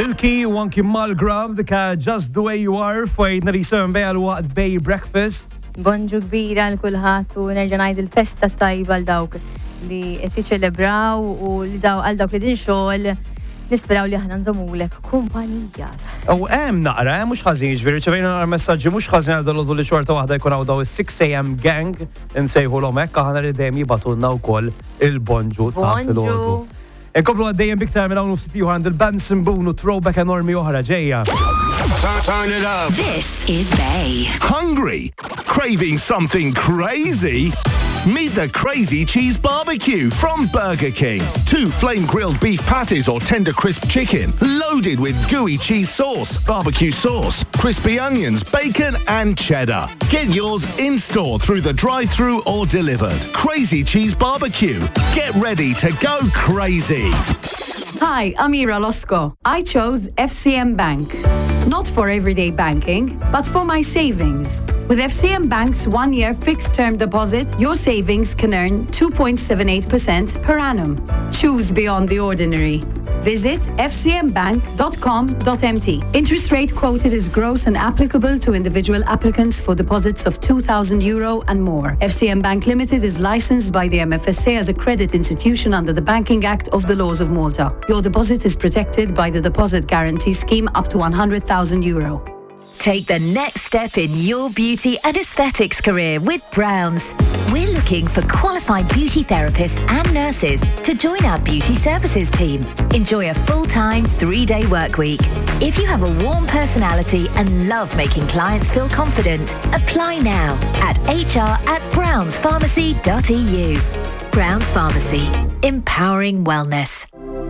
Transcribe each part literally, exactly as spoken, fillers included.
Milky u anki Malgrab dika Just the Way You Are fajna li sewem bej għal-waqt bej breakfast. Bonġu kbira l-kulħadd u nerġa' ngħid il-festa tajba l dawk li qed jiċċelebraw u li daw għal dawk li din xogħol nisperaw li aħna nżommulek kumpanija. U hemm naqra, mhux ħażin, ġifieri ċevejna naqra messaġġi mhux ħażin għal dalodu li xorta waħda jkun hawn daw is-six a m gang insejħulhom hekk aħna ridejjem jibatulna wkoll il-bonġu ta' filgħodu. Inkomplu għaddejjem biktar minn hawn ufsitiju għand il-Benson Boone u throwback enormi oħra ġejja. Turn it up. This is Bay. Hungry? Craving something crazy? Meet the Crazy Cheese Barbecue from Burger King. Two flame-grilled beef patties or tender crisp chicken, loaded with gooey cheese sauce, barbecue sauce, crispy onions, bacon and cheddar. Get yours in-store through the drive-thru or delivered. Crazy Cheese Barbecue. Get ready to go crazy. Hi, I'm Ira Losco. I chose F C M Bank. Not for everyday banking, but for my savings. With F C M Bank's one-year fixed-term deposit, your savings can earn two point seven eight percent per annum. Choose beyond the ordinary. Visit f c m bank dot com dot m t. Interest rate quoted is gross and applicable to individual applicants for deposits of two thousand euro and more. F C M Bank Limited is licensed by the M F S A as a credit institution under the Banking Act of the Laws of Malta. Your deposit is protected by the Deposit Guarantee Scheme up to one hundred thousand euro. Take the next step in your beauty and aesthetics career with Browns. We're looking for qualified beauty therapists and nurses to join our beauty services team. Enjoy a full-time, three-day work week. If you have a warm personality and love making clients feel confident, apply now at h r at browns pharmacy dot e u. Browns Pharmacy, empowering wellness.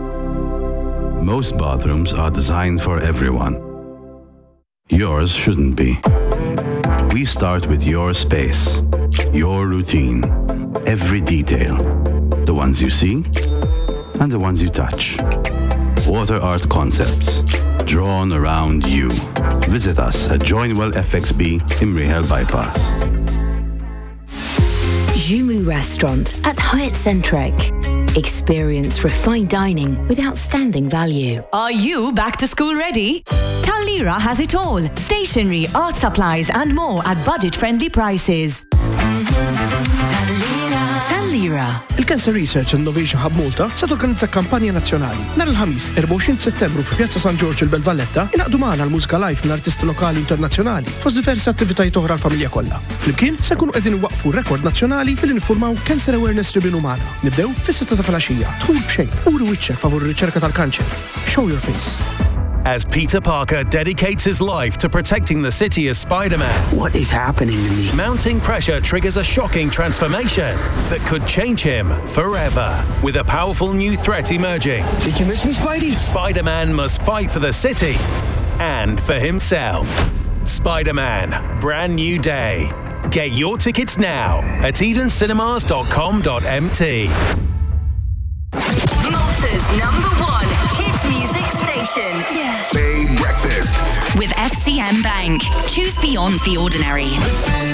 Most bathrooms are designed for everyone. Yours shouldn't be. We start with your space, your routine, every detail. The ones you see and the ones you touch. Water art concepts, drawn around you. Visit us at Joinwell F X B Imrihel Bypass. Jumu Restaurant at Hyatt Centric. Experience refined dining with outstanding value. Are you back to school ready? Talira has it all. Stationery, art supplies and more at budget-friendly prices. Talira. Il-Cancer Research and Innovation Hub Malta se torganizza kampanja nazzjonali. Nhar il-ħamis erba' u għoxrin Settembru fi Pjazza San Giorgio il-Belvalletta inaqdu magħna l-mużika live minn artisti lokali internazzjonali fost diversi attivitajiet oħra l-familja kollha. Flimkien se nkunu qegħdin iwaqqfu rekord nazzjonali billi niffurmaw Cancer Awareness Ribbon magħna. Nibdew fis-sitta ta' filgħaxija. Dħul b'xejn, uri wiċċek favur ir-riċerka tal-kanċer. Show your face. As Peter Parker dedicates his life to protecting the city as Spider-Man. What is happening to me? Mounting pressure triggers a shocking transformation that could change him forever. With a powerful new threat emerging. Did you miss me, Spidey? Spider-Man must fight for the city and for himself. Spider-Man, Brand New Day. Get your tickets now at eden cinemas dot com dot m t. Malta's number one hit music station. Yeah. Bay Breakfast. With F C M Bank. Choose beyond the ordinary.